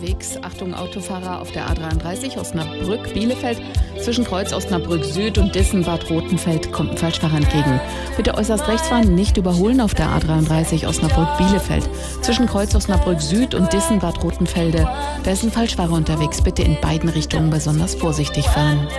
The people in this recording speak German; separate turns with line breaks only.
Achtung Autofahrer auf der A33 Osnabrück-Bielefeld. Zwischen Kreuz Osnabrück Süd und Dissen-Bad Rotenfeld kommt ein Falschfahrer entgegen. Bitte äußerst rechts fahren, nicht überholen auf der A33 Osnabrück-Bielefeld. Zwischen Kreuz Osnabrück Süd und Dissen-Bad Rotenfelde. Da ist ein Falschfahrer unterwegs. Bitte in beiden Richtungen besonders vorsichtig fahren.